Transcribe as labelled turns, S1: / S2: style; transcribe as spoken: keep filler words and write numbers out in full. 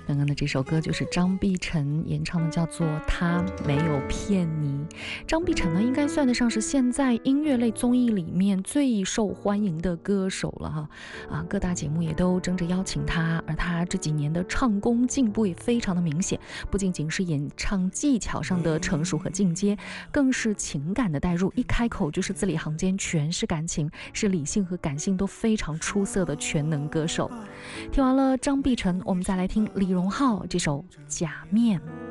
S1: 刚刚的这首歌就是张碧晨演唱的，叫做《他没有骗你》。张碧晨呢，应该算得上是现在音乐类综艺里面最受欢迎的歌手了哈。啊，各大节目也都争着邀请他，而他这几年的唱功进步也非常的明显，不仅仅是演唱技巧上的成熟和进阶，更是情感的带入，一开口就是字里行间全是感情，是理性和感性都非常出色的全能歌手。听完了张碧晨，我们再来听李荣浩这首《假面》。